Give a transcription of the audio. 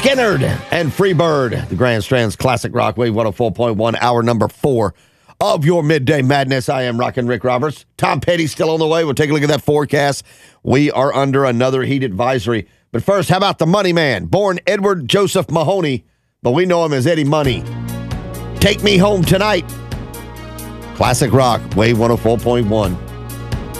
Skinnerd and Freebird, the Grand Strands Classic Rock Wave 104.1, hour number 4 of your Midday Madness. I am Rockin' Rick Roberts. Tom Petty still on the way. We'll take a look at that forecast. We are under another heat advisory. But first, how about the Money Man? Born Edward Joseph Mahoney, but we know him as Eddie Money. Take Me Home Tonight. Classic Rock Wave 104.1.